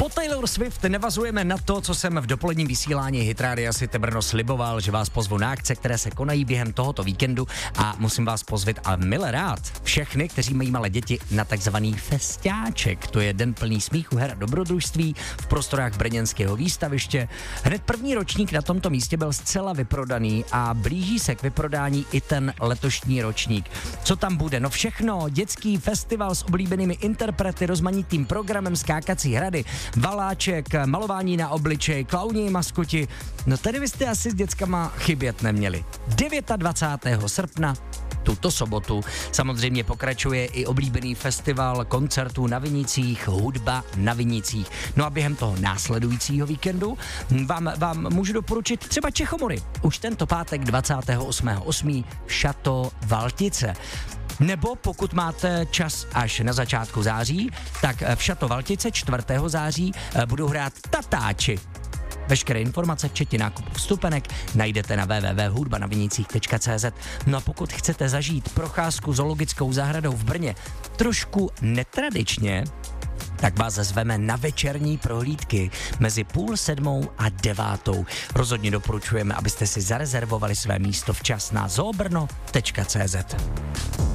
Po Taylor Swift nevazujeme na to, co jsem v dopoledním vysílání Hit Radia City Brno sliboval, že vás pozvu na akce, které se konají během tohoto víkendu a musím vás pozvat a mile rád všechny, kteří mají malé děti na takzvaný festiáček. To je den plný smíchu, her a dobrodružství v prostorách brněnského výstaviště. Hned první ročník na tomto místě byl zcela vyprodaný a blíží se k vyprodání i ten letošní ročník. Co tam bude? No všechno, dětský festival s oblíbenými interprety, rozmanitým programem, skákací hrady, valáček, malování na obličej, klauni, maskoti. No tady byste asi s dětskama chybět neměli. 29. srpna, tuto sobotu, samozřejmě pokračuje i oblíbený festival koncertů na Vinicích, hudba na Vinicích. No a během toho následujícího víkendu vám můžu doporučit třeba Čechomory. Už tento pátek 28.8. Chateau Valtice. Nebo pokud máte čas až na začátku září, tak v Chateau Valtice 4. září budou hrát Tatáči. Veškeré informace, včetně nákupu vstupenek, najdete na www.hudbanavinicích.cz. No a pokud chcete zažít procházku zoologickou zahradou v Brně trošku netradičně, tak vás zveme na večerní prohlídky mezi 6:30 a 9:00. Rozhodně doporučujeme, abyste si zarezervovali své místo včas na zoobrno.cz.